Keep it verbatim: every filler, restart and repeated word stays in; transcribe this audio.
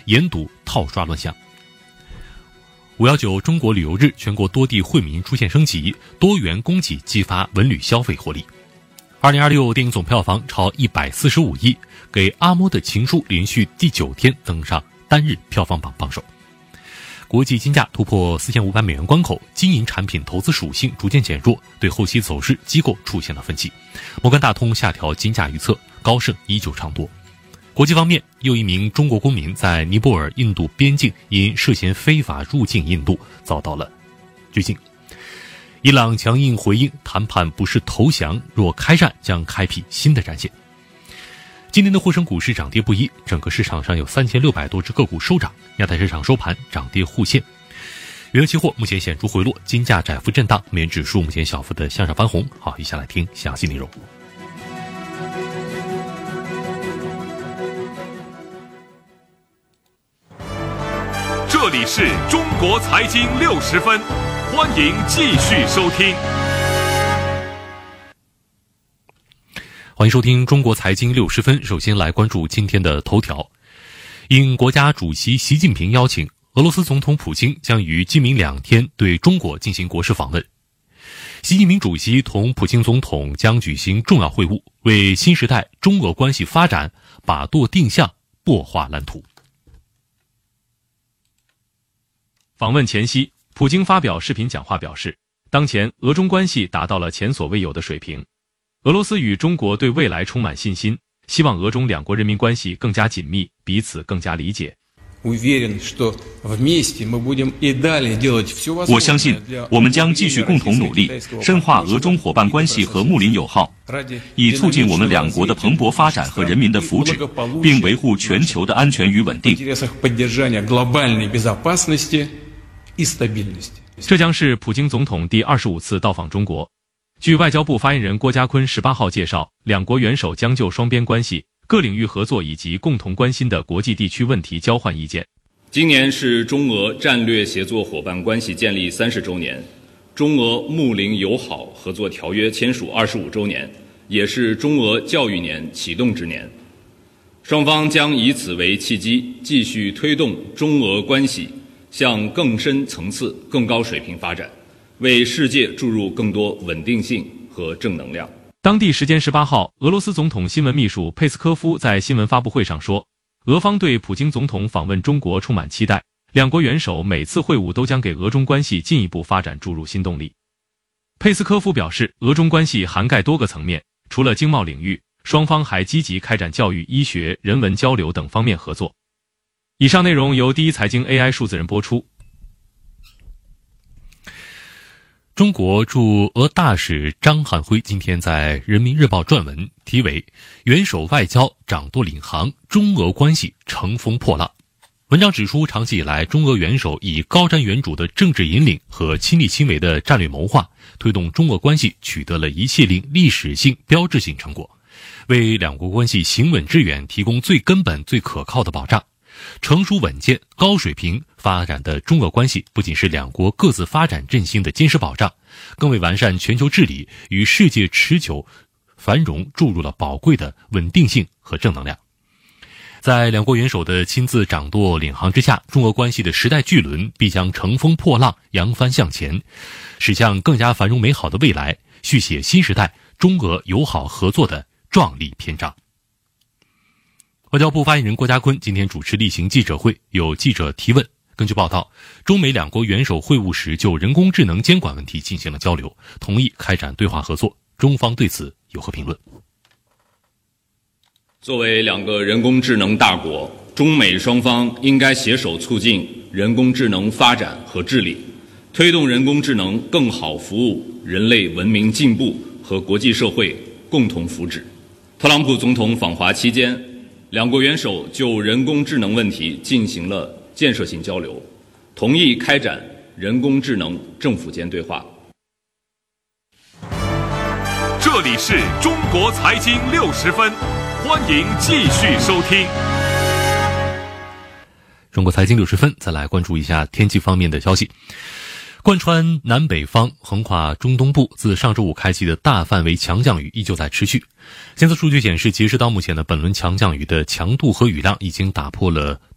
严堵套刷乱象。五一九中国旅游日，全国多地惠民出现升级，多元供给激发文旅消费活力。二零二六电影总票房超一百四十五亿，给阿嬷的情书连续第九天登上单日票房榜榜首。国际金价突破四千五百美元关口，金银产品投资属性逐渐减弱，对后期走势机构出现了分歧。摩根大通下调金价预测，高盛依旧唱多。国际方面，又一名中国公民在尼泊尔印度边境因涉嫌非法入境印度遭到了拘禁。伊朗强硬回应，谈判不是投降，若开战将开辟新的战线。今年的沪深股市涨跌不一，整个市场上有三千六百多只个股收涨，亚太市场收盘涨跌互现。原油期货目前显著回落，金价窄幅震荡，美元指数目前小幅的向上翻红。好，以下来听详细内容。 这里是中国财经六十分，欢迎继续收听。 欢迎收听中国财经六十分。首先来关注今天的头条。应国家主席习近平邀请，俄罗斯总统普京将于今明两天对中国进行国事访问。习近平主席同普京总统将举行重要会晤，为新时代中俄关系发展把舵定向，擘画蓝图。 访问前夕，普京发表视频讲话表示，当前俄中关系达到了前所未有的水平。俄罗斯与中国对未来充满信心，希望俄中两国人民关系更加紧密，彼此更加理解。 我相信我们将继续共同努力，深化俄中伙伴关系和睦邻友好，以促进我们两国的蓬勃发展和人民的福祉，并维护全球的安全与稳定。 这将是普京总统第二十五次到访中国。据外交部发言人郭家坤十八号介绍，两国元首将就双边关系、各领域合作以及共同关心的国际地区问题交换意见。 今年是中俄战略协作伙伴关系建立三十周年，中俄睦邻友好合作条约签署二十五周年，也是中俄教育年启动之年。双方将以此为契机，继续推动中俄关系向更深层次、更高水平发展，为世界注入更多稳定性和正能量。 当地时间十八号，俄罗斯总统新闻秘书佩斯科夫在新闻发布会上说，俄方对普京总统访问中国充满期待，两国元首每次会晤都将给俄中关系进一步发展注入新动力。佩斯科夫表示，俄中关系涵盖多个层面，除了经贸领域，双方还积极开展教育、医学、人文交流等方面合作。以上内容由第一财经 A I 数字人播出。 中国驻俄大使张汉辉今天在人民日报撰文，题为元首外交掌舵领航，中俄关系乘风破浪。文章指出，长期以来，中俄元首以高瞻远瞩的政治引领和亲力亲为的战略谋划，推动中俄关系取得了一系列历史性标志性成果，为两国关系行稳致远提供最根本最可靠的保障。成熟稳健、高水平发展的中俄关系不仅是两国各自发展振兴的坚实保障，更为完善全球治理与世界持久繁荣注入了宝贵的稳定性和正能量。在两国元首的亲自掌舵领航之下，中俄关系的时代巨轮必将乘风破浪，扬帆向前，驶向更加繁荣美好的未来，续写新时代中俄友好合作的壮丽篇章。外交部发言人郭家坤今天主持例行记者会，有记者提问。根据报道，中美两国元首会晤时就人工智能监管问题进行了交流，同意开展对话合作。中方对此有何评论？ 作为两个人工智能大国，中美双方应该携手促进人工智能发展和治理，推动人工智能更好服务人类文明进步和国际社会共同福祉。特朗普总统访华期间，两国元首就人工智能问题进行了建设性交流，同意开展人工智能政府间对话。 这里是中国财经六十分，欢迎继续收听。 中国财经六十分，再来关注一下天气方面的消息。贯穿南北方、横跨中东部，自上周五开启的大范围强降雨依旧在持续。监测数据显示，截止到目前呢，本轮强降雨的强度和雨量已经打破了